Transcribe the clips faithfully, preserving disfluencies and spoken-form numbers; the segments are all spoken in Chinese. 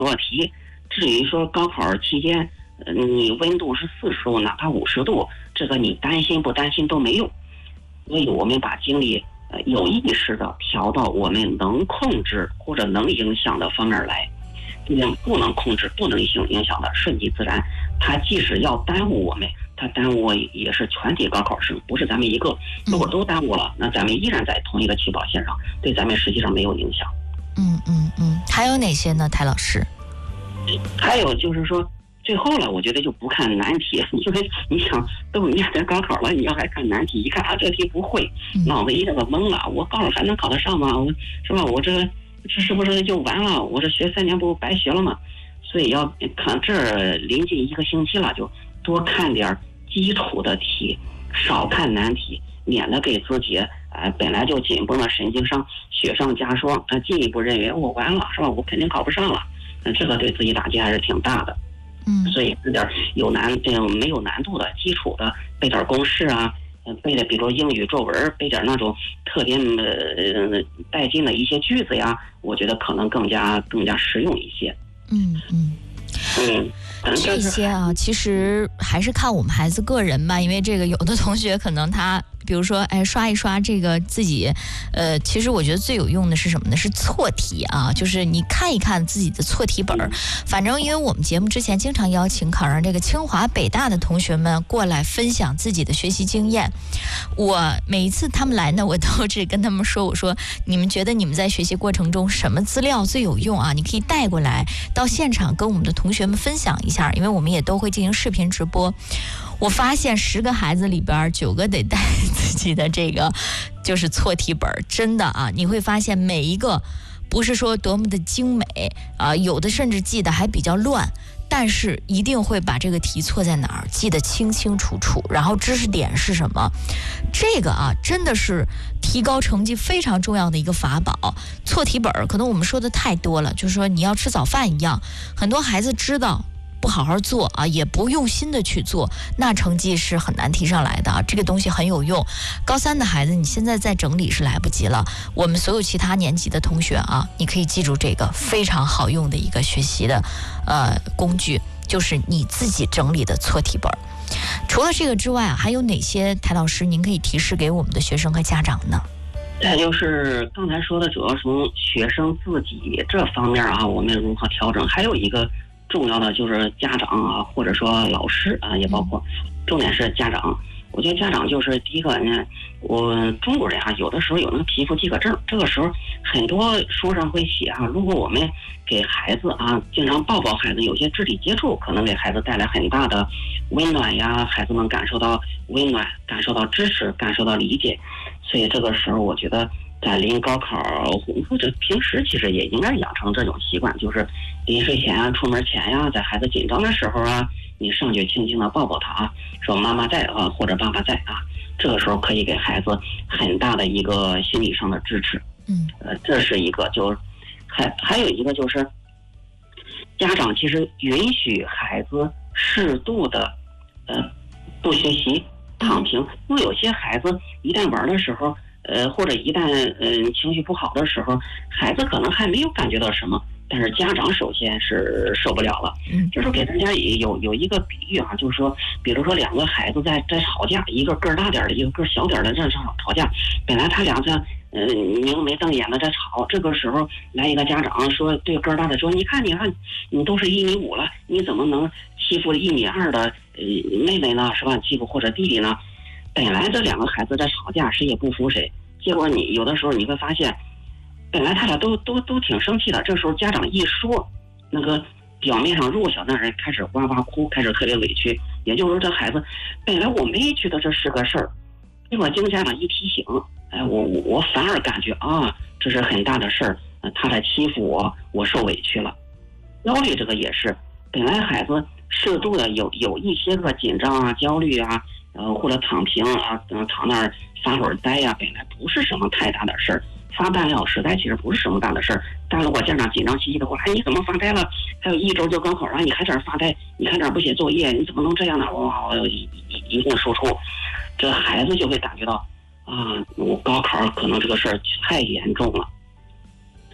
做题。至于说高考期间，呃，你温度是四十度，哪怕五十度，这个你担心不担心都没用。所以我们把精力呃有意识的调到我们能控制或者能影响的方面来。不能控制、不能影影响的，顺其自然。它即使要耽误我们，它耽误也是全体高考生，不是咱们一个。如果都耽误了，那咱们依然在同一个起跑线上，对咱们实际上没有影响。 嗯嗯嗯，还有哪些呢，台老师？ 还有就是说，最后了，我觉得就不看难题，因为你想都面对高考了，你要还看难题，一看啊这题不会，脑子一下子懵了。我高考还能考得上吗？我是吧？我这个。这是不是就完了？我这学三年不白学了吗？所以要看这临近一个星期了，就多看点基础的题，少看难题，免得给自己呃本来就紧绷的神经上雪上加霜，啊、呃，进一步认为我完了是吧？我肯定考不上了，那这个对自己打击还是挺大的。 嗯， 所以这点有难这种没有难度的基础的背点公式啊。背的比如英语作文，背点那种特别呃带劲的一些句子呀，我觉得可能更加更加实用一些。 嗯嗯嗯， 这些啊，其实还是看我们孩子个人吧，因为这个有的同学可能他。比如说，哎，刷一刷这个自己，呃，其实我觉得最有用的是什么呢？是错题啊，就是你看一看自己的错题本儿。反正因为我们节目之前经常邀请考上这个清华北大的同学们过来分享自己的学习经验，我每一次他们来呢，我都只跟他们说，我说你们觉得你们在学习过程中什么资料最有用啊？你可以带过来到现场跟我们的同学们分享一下，因为我们也都会进行视频直播。我发现十个孩子里边九个得带自己的这个就是错题本，真的啊，你会发现每一个不是说多么的精美啊，有的甚至记得还比较乱，但是一定会把这个题错在哪儿记得清清楚楚，然后知识点是什么，这个啊真的是提高成绩非常重要的一个法宝。错题本可能我们说的太多了，就是说你要吃早饭一样，很多孩子知道不好好做啊，也不用心的去做，那成绩是很难提上来的啊。这个东西很有用。高三的孩子，你现在再整理是来不及了。我们所有其他年级的同学啊，你可以记住这个非常好用的一个学习的呃工具，就是你自己整理的错题本。除了这个之外啊，还有哪些台老师您可以提示给我们的学生和家长呢？ 再就是刚才说的，主要从学生自己这方面啊，我们如何调整，还有一个重要的就是家长啊，或者说老师啊，也包括，重点是家长。我觉得家长就是第一个呢，我中国人啊，有的时候有那个皮肤饥渴症，这个时候很多书上会写啊，如果我们给孩子啊经常抱抱孩子，有些肢体接触，可能给孩子带来很大的温暖呀，孩子能感受到温暖，感受到支持，感受到理解。所以这个时候，我觉得在临高考或者平时，其实也应该养成这种习惯，就是临睡前啊、出门前呀、啊，在孩子紧张的时候啊，你上去轻轻的抱抱他啊，说妈妈在啊，或者爸爸在啊，这个时候可以给孩子很大的一个心理上的支持。 嗯， 呃，这是一个，就还还有一个就是，家长其实允许孩子适度的呃不学习躺平，因为有些孩子一旦玩的时候，呃，或者一旦嗯、呃、情绪不好的时候，孩子可能还没有感觉到什么，但是家长首先是受不了了。 嗯， 就是给大家有有一个比喻啊，就是说，比如说两个孩子在在吵架，一个个儿大点的，一个个儿小点的，在吵吵架，本来他俩在嗯、呃、明眉瞪眼的在吵，这个时候来一个家长说，对个儿大的说，你看你看，你都是一米五了，你怎么能欺负一米二的呃妹妹呢？是吧？欺负或者弟弟呢？本来这两个孩子在吵架，谁也不服谁，结果你有的时候你会发现，本来他俩都都都挺生气的，这时候家长一说，那个表面上弱小的人开始哇哇哭，开始特别委屈。也就是说，这孩子本来我没觉得这是个事儿，结果经家长一提醒，哎，我我我反而感觉啊，这是很大的事儿，他在欺负我，我受委屈了。焦虑这个也是，本来孩子适度的有有一些个紧张啊、焦虑啊。然后或者躺平啊，嗯，躺那儿发会儿呆呀、啊，本来不是什么太大的事儿，发半个小时呆其实不是什么大的事儿。但如果家长紧张兮兮的话，哎，你怎么发呆了？还有一周就高考了，你还在这发呆？你还在这不写作业？你怎么能这样呢？哇，一一一顿输出，这孩子就会感觉到啊，我高考可能这个事儿太严重了。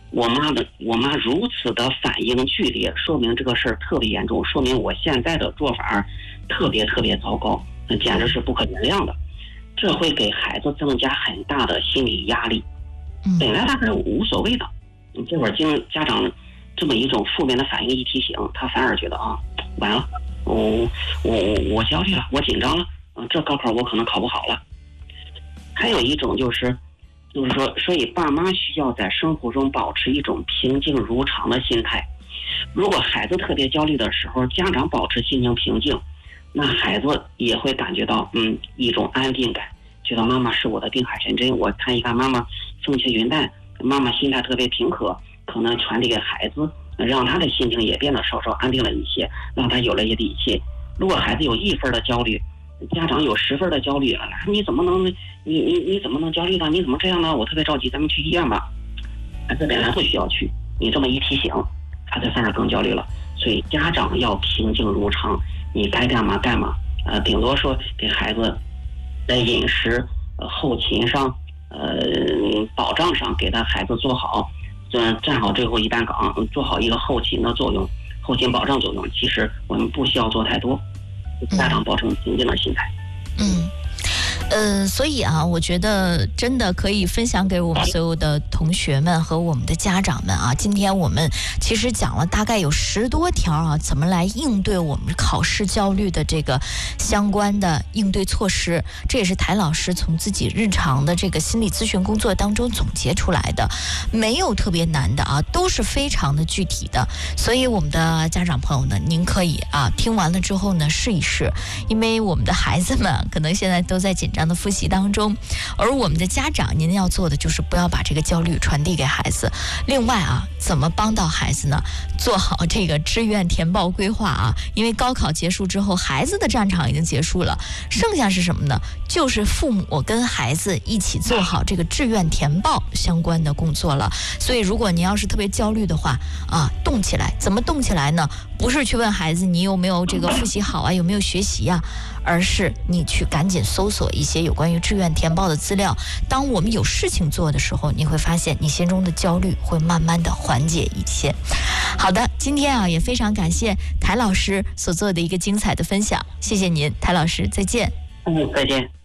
我妈的我妈如此的反应剧烈，说明这个事儿特别严重，说明我现在的做法特别特别糟糕，那简直是不可原谅的。这会给孩子增加很大的心理压力。本来他是无所谓的，这会儿经家长这么一种负面的反应一提醒，他反而觉得啊，完了，我我我焦虑了，我紧张了，啊，这高考我可能考不好了。还有一种就是，就是说，所以爸妈需要在生活中保持一种平静如常的心态。如果孩子特别焦虑的时候，家长保持心情平静，那孩子也会感觉到嗯一种安定感，觉得妈妈是我的定海神针。我看一看妈妈风轻云淡，妈妈心态特别平和，可能传递给孩子，让他的心情也变得稍稍安定了一些，让他有了一些底气。如果孩子有一分的焦虑，家长有十分的焦虑，你怎么能你你你怎么能焦虑呢？你怎么这样呢？我特别着急，咱们去医院吧。孩子本来不需要去，你这么一提醒，孩子反而更焦虑了。所以家长要平静如常，你该干嘛干嘛。呃，顶多说给孩子在饮食、呃后勤上、呃保障上给他孩子做好，嗯站好最后一班岗，做好一个后勤的作用，后勤保障作用。其实我们不需要做太多。家长保持平静的心态。 嗯，呃，所以啊，我觉得真的可以分享给我们所有的同学们和我们的家长们啊。今天我们其实讲了大概有十多条啊，怎么来应对我们考试焦虑的这个相关的应对措施。这也是台老师从自己日常的这个心理咨询工作当中总结出来的，没有特别难的啊，都是非常的具体的。所以我们的家长朋友呢，您可以啊听完了之后呢试一试，因为我们的孩子们可能现在都在紧张的复习当中，而我们的家长您要做的就是不要把这个焦虑传递给孩子。另外啊，怎么帮到孩子呢？做好这个志愿填报规划啊，因为高考结束之后，孩子的战场已经结束了，剩下是什么呢？就是父母跟孩子一起做好这个志愿填报相关的工作了。所以如果您要是特别焦虑的话啊，动起来。怎么动起来呢？不是去问孩子你有没有这个复习好啊，有没有学习啊，而是你去赶紧搜索一些有关于志愿填报的资料。当我们有事情做的时候，你会发现你心中的焦虑会慢慢的缓解一些。好的，今天啊也非常感谢台老师所做的一个精彩的分享，谢谢您，台老师，再见。 嗯，再见。